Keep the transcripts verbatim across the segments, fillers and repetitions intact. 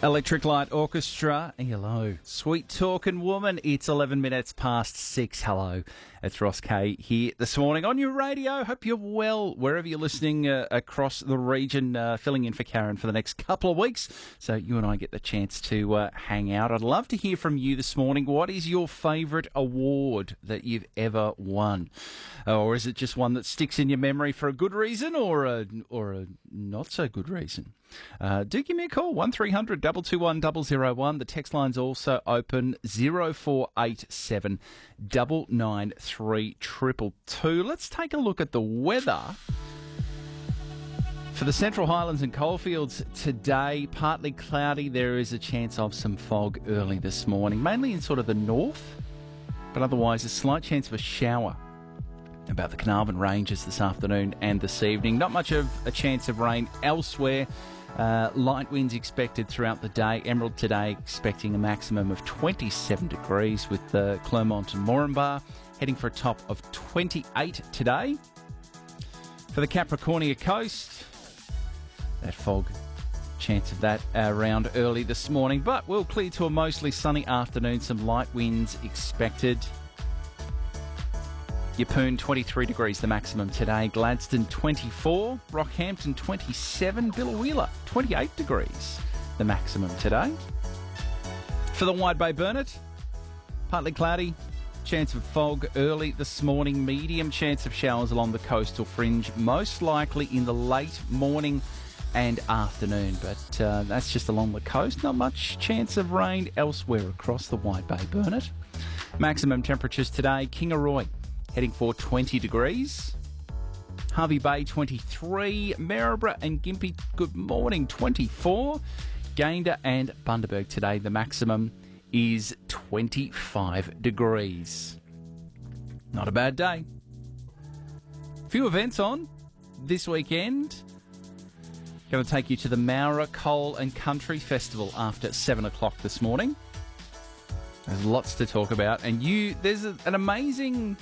Electric Light Orchestra, hello. Sweet Talking Woman, it's eleven minutes past six, hello. It's Ross Kay here this morning on your radio. Hope you're well, wherever you're listening uh, across the region, uh, filling in for Karen for the next couple of weeks, so you and I get the chance to uh, hang out. I'd love to hear from you this morning. What is your favourite award that you've ever won? Or is it just one that sticks in your memory for a good reason or a, or a not so good reason? Uh, do give me a call, one three hundred two two one zero zero one. The text line's also open, zero four eight seven nine nine three two two two. Let's take a look at the weather. For the Central Highlands and Coalfields today, partly cloudy. There is a chance of some fog early this morning, mainly in sort of the north, but otherwise a slight chance of a shower about the Carnarvon Ranges this afternoon and this evening. Not much of a chance of rain elsewhere. Uh, light winds expected throughout the day. Emerald today expecting a maximum of twenty-seven degrees with uh, Clermont and Moranbah heading for a top of twenty-eight today. For the Capricornia coast, that fog, chance of that around early this morning, but we'll clear to a mostly sunny afternoon. Some light winds expected. Yeppoon, twenty-three degrees the maximum today. Gladstone, twenty-four. Rockhampton, twenty-seven. Billawheeler, twenty-eight degrees the maximum today. For the Wide Bay Burnett, partly cloudy. Chance of fog early this morning. Medium chance of showers along the coastal fringe, most likely in the late morning and afternoon. But uh, that's just along the coast. Not much chance of rain elsewhere across the Wide Bay Burnett. Maximum temperatures today. Kingaroy, heading for twenty degrees. Hervey Bay, twenty-three. Maryborough and Gympie, good morning, twenty-four. Gayndah and Bundaberg today, the maximum is twenty-five degrees. Not a bad day. Few events on this weekend. Going to take you to the Mowra Coal and Country Festival after seven o'clock this morning. There's lots to talk about, and you there's a, an amazing,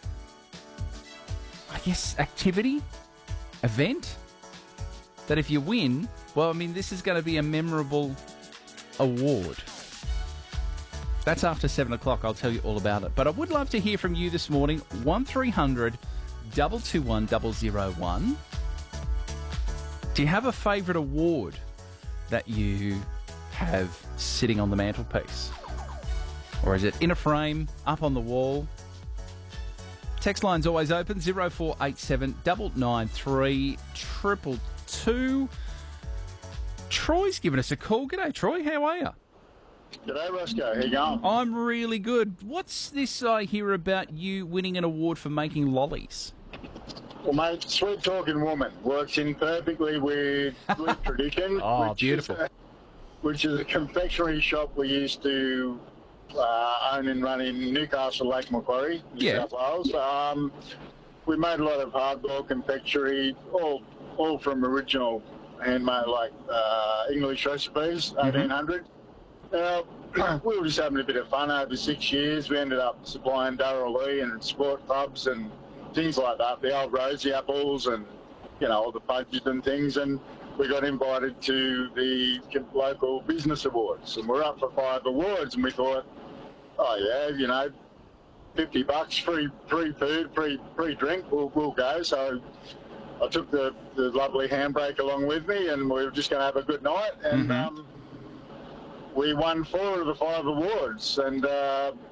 I guess, activity, event, that if you win, well, I mean, this is going to be a memorable award. That's after seven o'clock. I'll tell you all about it. But I would love to hear from you this morning. one three hundred two two one zero zero one. Do you have a favourite award that you have sitting on the mantelpiece? Or is it in a frame, up on the wall? Text line's always open, zero four eight seven nine nine three two two two. Troy's given us a call. G'day, Troy. How are you? G'day, Roscoe. How you going? I'm really good. What's this I hear about you winning an award for making lollies? Well, mate, Sweet Talking Woman works in perfectly with, with Tradition. Oh, which beautiful. Is a, which is a confectionery shop we used to uh, own and run in Newcastle, Lake Macquarie, New Yeah. South Wales. Um, we made a lot of hardboiled confectionery, all all from original handmade, like uh, English recipes, Mm-hmm. eighteen hundred. Uh, we were just having a bit of fun over six years. We ended up supplying Darrell Lee and sport clubs and things like that, the old Rosie apples and, you know, all the fudges and things. And we got invited to the local business awards, and we're up for five awards. And we thought, oh yeah, you know, fifty bucks, free free food, free free drink, we'll, we'll go. So I took the, the lovely handbrake along with me, and we were just going to have a good night. And Mm-hmm. um, we won four of the five awards, and uh,